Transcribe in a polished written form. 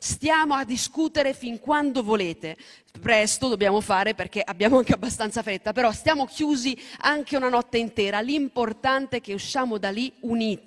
stiamo a discutere fin quando volete. Presto dobbiamo fare perché abbiamo anche abbastanza fretta, però stiamo chiusi anche una notte intera. L'importante è che usciamo da lì uniti.